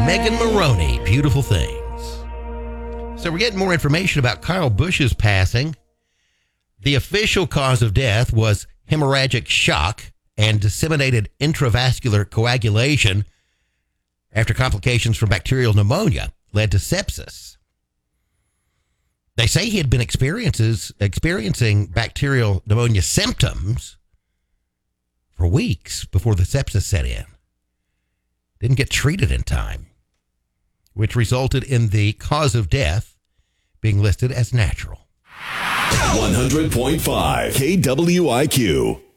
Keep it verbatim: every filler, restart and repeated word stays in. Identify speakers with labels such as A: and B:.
A: Megan Maroney, Beautiful Things. So we're getting more information about Kyle Busch's passing. The official cause of death was hemorrhagic shock and disseminated intravascular coagulation after complications from bacterial pneumonia led to sepsis. They say he had been experiences experiencing bacterial pneumonia symptoms for weeks before the sepsis set in. Didn't get treated in time, which resulted in the cause of death being listed as natural.
B: one hundred point five K W I Q.